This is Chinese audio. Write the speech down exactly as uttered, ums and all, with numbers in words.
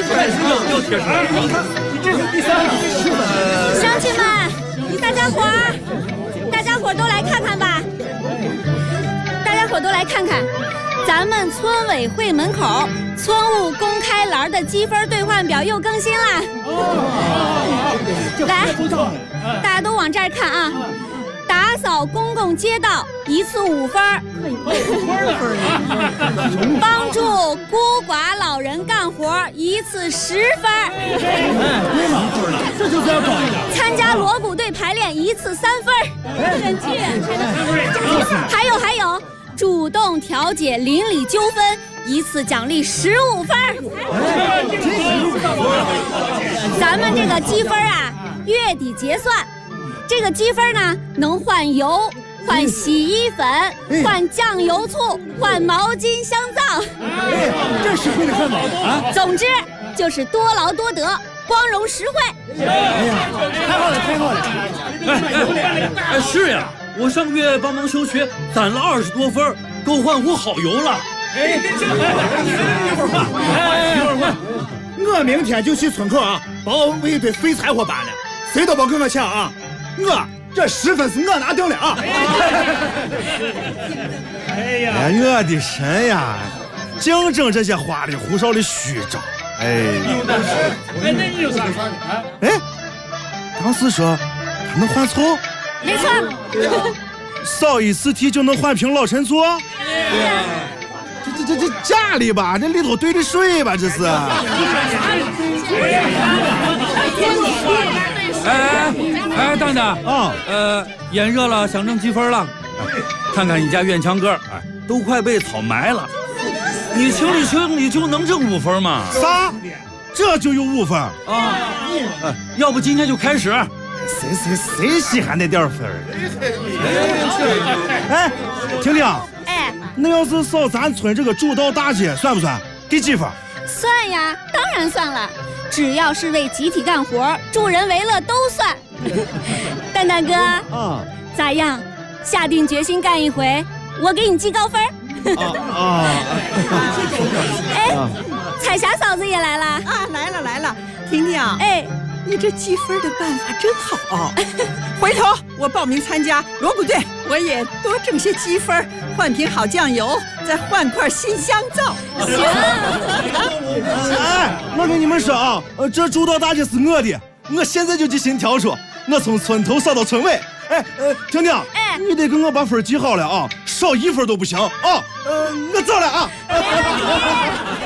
又贴上了。你这是第三了。 乡亲们，大家伙儿，大家伙儿都来看看吧。大家伙儿都来看看，咱们村委会门口村务公开栏的积分兑换表又更新了。来，大家都往这儿看啊！打扫公共街道一次五分，帮助孤寡老人干活一次十分， 这就是要高一点。 参加锣鼓队排练一次三分，选剧还有还有，主动调解邻里纠纷一次奖励十五分。咱们这个积分啊，月底结算。这个积分呢，能换油、换洗衣粉、换酱油醋、换毛巾、香皂。 哎，这实惠的很啊！ 总之就是多劳多得，光荣实惠。 哎呀，太好了，太好了！哎哎，是呀，我上个月帮忙修学，攒了二十多分，够换壶好油了。哎，一会儿换，哎，一会儿换。我明天就去村口啊，把我们一堆废柴火搬了，谁都别跟我抢啊！我这十分是我拿定了啊！ 哎呀，哎，我的神呀！净整这些花里胡哨的虚招，哎！ 哎，那你有啥说的啊？ 哎，当时说他能换醋， 没错。 扫一次地就能换瓶老陈醋。这这这这家里吧，这里头兑的水吧，这是。 哎哎哎，当当啊， 呃，炎热了，想挣积分了，看看你家院墙根儿，哎，都快被草埋了。你清理清理就能挣五分吗？ 啥？这就有五分啊？ 哎，要不今天就开始。 谁谁谁稀罕那点分儿？哎，婷婷， 哎， 那要是扫咱村这个主道大街，算不算？给几分？ 算呀，当然算了。只要是为集体干活、助人为乐都算。蛋蛋哥啊，咋样？下定决心干一回，我给你记高分。啊啊！哎，彩霞嫂子也来了啊！来了来了，婷婷， 哎， 你这积分的办法真好。回头我报名参加锣鼓队，我也多挣些积分，换瓶好酱油，再换块新香皂。 行。 哎，我跟你们说啊，呃，这主道大街是我的，我现在就去新挑出，我从村头扫到村尾。哎，呃，婷婷，哎，你得给我把分记好了啊，少一分都不行啊。呃，我走了啊。